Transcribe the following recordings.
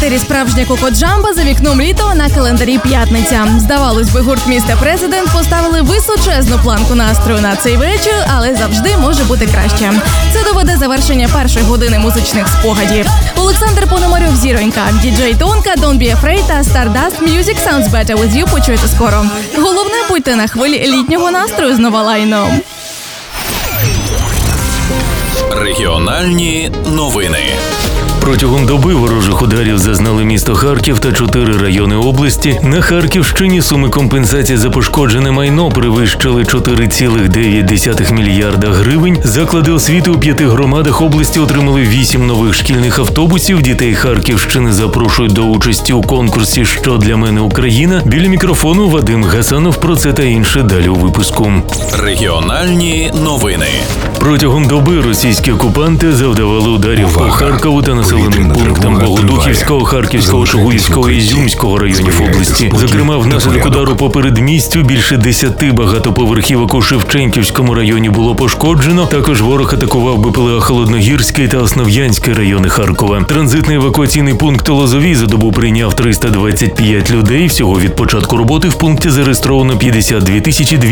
ефірі справжня Коко Джамбо, за вікном літо, на календарі п'ятниця. Здавалось би, гурт «Містер Президент» поставили височезну планку настрою на цей вечір, але завжди може бути краще. Це доведе завершення першої години музичних спогадів. Олександр Пономарьов, Зіронька, діджей Тонка, Don't Be Afraid та Stardust Music Sounds Better With You почуєте скоро. Головне, будьте на хвилі літнього настрою з Новалайном. Регіональні новини. Протягом доби ворожих ударів зазнали місто Харків та 4 райони області. На Харківщині суми компенсації за пошкоджене майно перевищили 4,9 мільярда гривень. Заклади освіти у 5 громадах області отримали 8 нових шкільних автобусів. Дітей Харківщини запрошують до участі у конкурсі «Що для мене Україна?». Біля мікрофону Вадим Гасанов. Про це та інше далі у випуску. Регіональні новини. Протягом доби російські окупанти завдавали ударів по Харкову та населеним пунктам Богодухівського, Харківського, Чугуївського і Ізюмського районів області. Зокрема, внаслідок удару по передмістю більше 10 багатоповерхівок у Шевченківському районі було пошкоджено. Також ворог атакував БПЛА Холодногірський та Основ'янський райони Харкова. Транзитний евакуаційний пункт Лозовий за добу прийняв 325 людей. Всього від початку роботи в пункті зареєстровано 52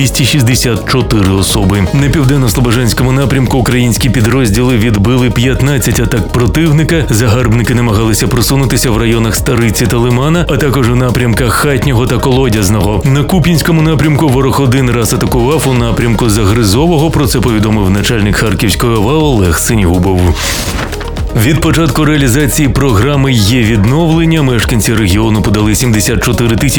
264 особи. На південно-слобожанському напрямку українські підрозділи відбили 15 атак противника. Загарбники намагалися просунутися в районах Стариці та Лимана, а також у напрямках Хатнього та Колодязного. На Куп'янському напрямку ворог один раз атакував у напрямку Загризового. Про це повідомив начальник Харківської ОВА Олег Синігубов. Від початку реалізації програми «Є відновлення» мешканці регіону подали 74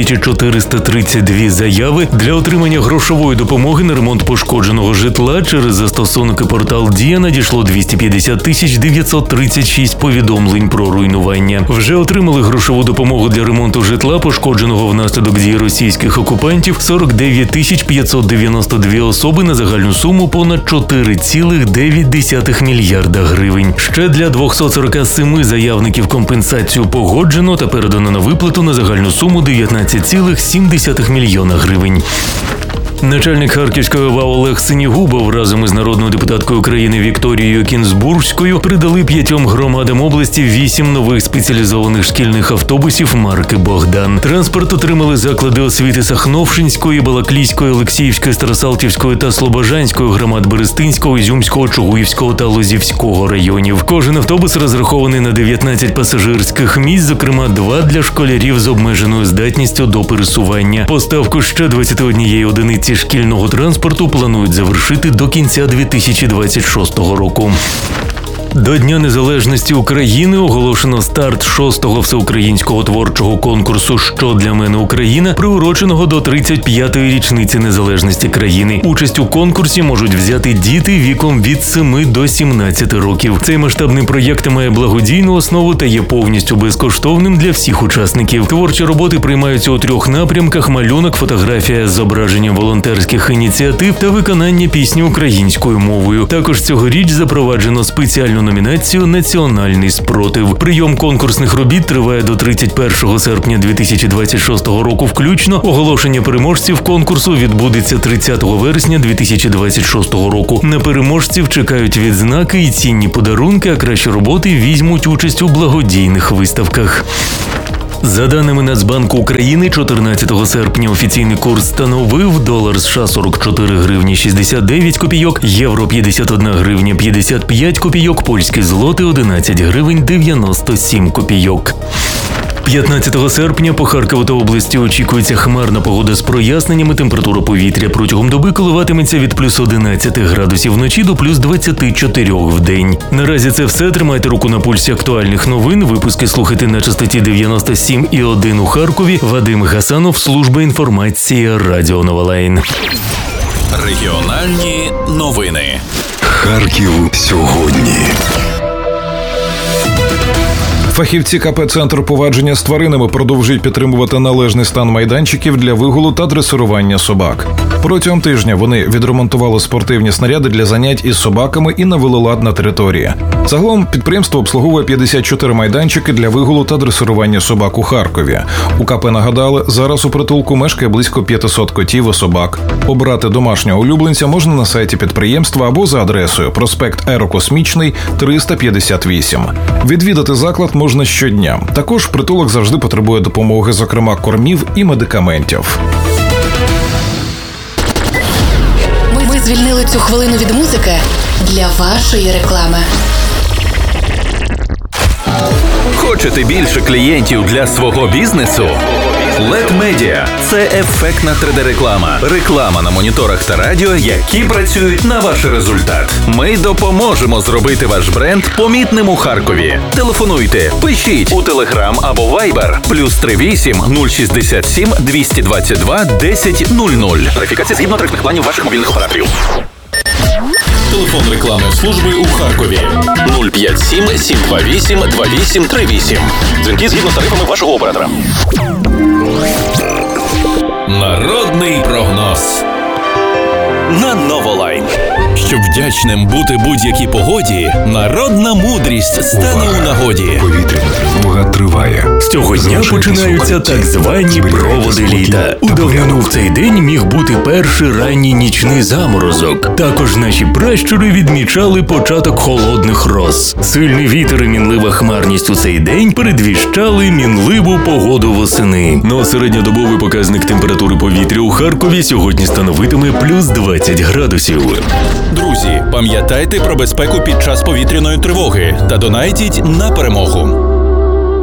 432 заяви. Для отримання грошової допомоги на ремонт пошкодженого житла через застосунок і портал «Дія» надійшло 250 936 повідомлень про руйнування. Вже отримали грошову допомогу для ремонту житла, пошкодженого внаслідок дії російських окупантів, 49 592 особи на загальну суму понад 4,9 мільярда гривень. Ще для 247 заявників компенсацію погоджено та передано на виплату на загальну суму 19,7 мільйона гривень. Начальник Харківської ОВА Олег Синігубов разом із народною депутаткою України Вікторією Кінзбурзькою придали 5 громадам області 8 нових спеціалізованих шкільних автобусів марки «Богдан». Транспорт отримали заклади освіти Сахновшинської, Балаклійської, Олексіївської, Старосалтівської та Слобожанської громад Берестинського, Ізюмського, Чугуївського та Лозівського районів. Кожен автобус розрахований на 19 пасажирських місць, зокрема 2 для школярів з обмеженою здатністю до пересування. Поставку ще 21 одиниці шкільного транспорту планують завершити до кінця 2026 року. До Дня Незалежності України оголошено старт 6-го всеукраїнського творчого конкурсу «Що для мене Україна?», приуроченого до 35-ї річниці незалежності країни. Участь у конкурсі можуть взяти діти віком від 7 до 17 років. Цей масштабний проєкт має благодійну основу та є повністю безкоштовним для всіх учасників. Творчі роботи приймаються у 3 напрямках: малюнок, фотографія з зображенням волонтерських ініціатив та виконання пісні українською мовою. Також цьогоріч запроваджено спеціальну номінацію «Національний спротив». Прийом конкурсних робіт триває до 31 серпня 2026 року включно. Оголошення переможців конкурсу відбудеться 30 вересня 2026 року. На переможців чекають відзнаки і цінні подарунки, а кращі роботи візьмуть участь у благодійних виставках. За даними Нацбанку України, 14 серпня офіційний курс становив: долар США 44 гривні 69 копійок, євро 51 гривня 55 копійок, польський злотий 11 гривень 97 копійок. 15 серпня по Харкову та області очікується хмарна погода з проясненнями. Температура повітря протягом доби коливатиметься від плюс 11 градусів вночі до плюс 24 в день. Наразі це все. Тримайте руку на пульсі актуальних новин. Випуски слухайте на частоті 97,1 у Харкові. Вадим Гасанов, служба інформації, Радіо Новалайн. Регіональні новини. Харків сьогодні. Фахівці КП «Центр поводження з тваринами» продовжують підтримувати належний стан майданчиків для вигулу та дресирування собак. Протягом тижня вони відремонтували спортивні снаряди для занять із собаками і навели лад на території. Загалом підприємство обслуговує 54 майданчики для вигулу та дресирування собак у Харкові. У КП нагадали, зараз у притулку мешкає близько 500 котів і собак. Обрати домашнього улюбленця можна на сайті підприємства або за адресою проспект Аерокосмічний, 358. Відвідати заклад можна щодня. Також притулок завжди потребує допомоги, зокрема кормів і медикаментів. Ми звільнили цю хвилину від музики для вашої реклами. Хочете більше клієнтів для свого бізнесу? LED Media – це ефектна 3D-реклама. Реклама на моніторах та радіо, які працюють на ваш результат. Ми допоможемо зробити ваш бренд помітним у Харкові. Телефонуйте, пишіть у Telegram або Viber +38 067 222 1000. Тарифікація згідно тарифних планів ваших мобільних операторів. Телефон рекламної служби у Харкові 057 728 2838. Дзвінки згідно з тарифами вашого оператора. Народний прогноз на Новолайн. Щоб вдячним бути будь-якій погоді, народна мудрість стане у нагоді. Повітряна тривога триває. З цього дня починаються так звані проводи літа. У давнину в цей день міг бути перший ранній нічний заморозок. Також наші пращури відмічали початок холодних роз. Сильний вітер і мінлива хмарність у цей день передвіщали мінливу погоду восени. Ну а середньодобовий показник температури повітря у Харкові сьогодні становитиме плюс 20 градусів. Друзі, пам'ятайте про безпеку під час повітряної тривоги та донайтіть на перемогу.